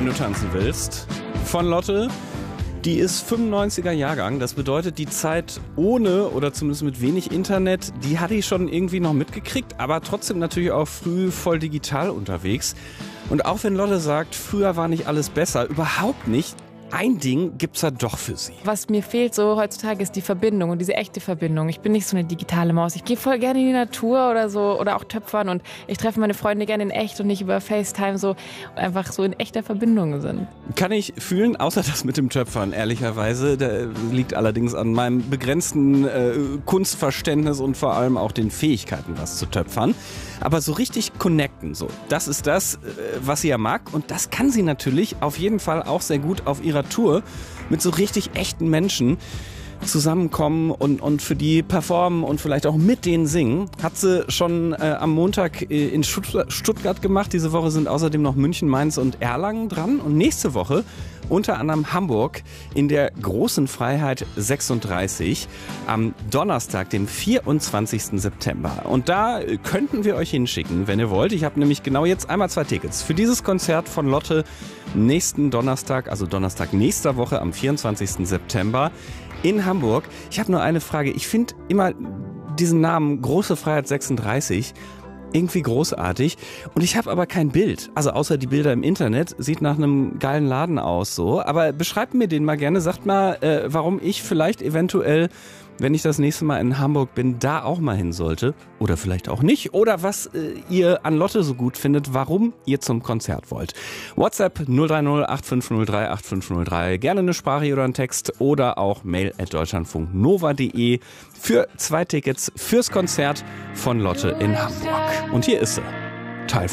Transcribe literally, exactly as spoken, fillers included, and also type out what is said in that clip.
wenn du tanzen willst. Von Lotte. Die ist fünfundneunziger Jahrgang. Das bedeutet, die Zeit ohne oder zumindest mit wenig Internet, die hat die schon irgendwie noch mitgekriegt, aber trotzdem natürlich auch früh voll digital unterwegs. Und auch wenn Lotte sagt, früher war nicht alles besser, überhaupt nicht. Ein Ding gibt's da doch für sie. Was mir fehlt so heutzutage ist die Verbindung und diese echte Verbindung. Ich bin nicht so eine digitale Maus. Ich gehe voll gerne in die Natur oder so oder auch töpfern und ich treffe meine Freunde gerne in echt und nicht über FaceTime, so einfach so in echter Verbindung sind. Kann ich fühlen, außer das mit dem Töpfern, ehrlicherweise. Der liegt allerdings an meinem begrenzten äh, Kunstverständnis und vor allem auch den Fähigkeiten, was zu töpfern. Aber so richtig connecten, so, das ist das, äh, was sie ja mag. Und das kann sie natürlich auf jeden Fall auch sehr gut auf ihrer Tour mit so richtig echten Menschen zusammenkommen und, und für die performen und vielleicht auch mit denen singen. Hat sie schon äh, am Montag äh, in Stutt- Stuttgart gemacht. Diese Woche sind außerdem noch München, Mainz und Erlangen dran. Und nächste Woche unter anderem Hamburg in der Großen Freiheit sechsunddreißig am Donnerstag, dem vierundzwanzigsten September. Und da könnten wir euch hinschicken, wenn ihr wollt. Ich habe nämlich genau jetzt einmal zwei Tickets für dieses Konzert von Lotte nächsten Donnerstag, also Donnerstag nächster Woche am vierundzwanzigsten September in Hamburg. Ich habe nur eine Frage. Ich finde immer diesen Namen Große Freiheit sechsunddreißig irgendwie großartig. Und ich habe aber kein Bild. Also außer die Bilder im Internet. Sieht nach einem geilen Laden aus so. Aber beschreibt mir den mal gerne. Sagt mal, äh, warum ich vielleicht eventuell, wenn ich das nächste Mal in Hamburg bin, da auch mal hin sollte. Oder vielleicht auch nicht. Oder was äh, ihr an Lotte so gut findet, warum ihr zum Konzert wollt. WhatsApp null drei null acht fünf null drei acht fünf null drei. Gerne eine Sprache oder einen Text. Oder auch mail at deutschlandfunknova punkt de für zwei Tickets fürs Konzert von Lotte in Hamburg. Und hier ist sie.